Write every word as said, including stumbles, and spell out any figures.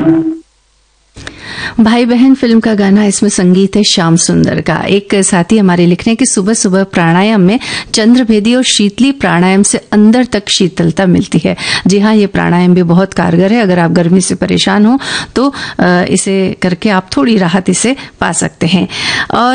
भाई बहन फिल्म का गाना, इसमें संगीत है श्याम सुंदर का। एक साथी हमारे लिखने की सुबह सुबह प्राणायाम में चंद्रभेदी और शीतली प्राणायाम से अंदर तक शीतलता मिलती है। जी हाँ, ये प्राणायाम भी बहुत कारगर है। अगर आप गर्मी से परेशान हो तो इसे करके आप थोड़ी राहत इसे पा सकते हैं। और